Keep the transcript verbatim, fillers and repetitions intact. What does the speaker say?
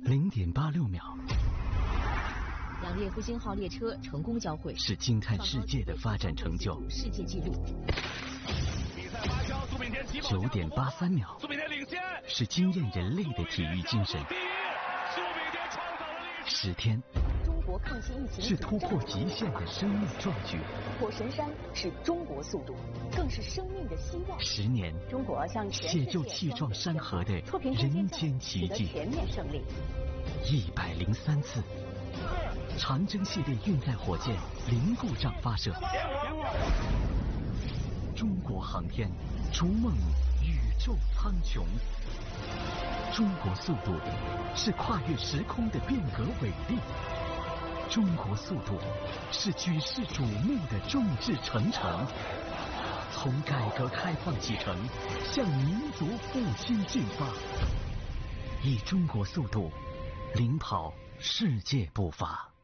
零点八六秒。 两列复兴号列车成功交汇， 是惊叹世界的发展成就。 世界纪录。 比赛发酵，苏炳添急九点八三秒。 苏炳添领先， 是惊艳人类的体育精神。 第一，苏炳添创造了历史。 十天。 中国抗击疫情是突破极限的生命壮举。 火神山是中国速度，更是生命的希望。 十年， 中国向全世界写就气壮山河的人间奇迹。 全面胜利。 一百零三次。长征系列运载火箭零故障发射。中国航天逐梦宇宙苍穹。中国速度是跨越时空的变革伟力。中国速度是举世瞩目的众志成城。从改革开放启程，向民族复兴进发，以中国速度领跑世界步伐。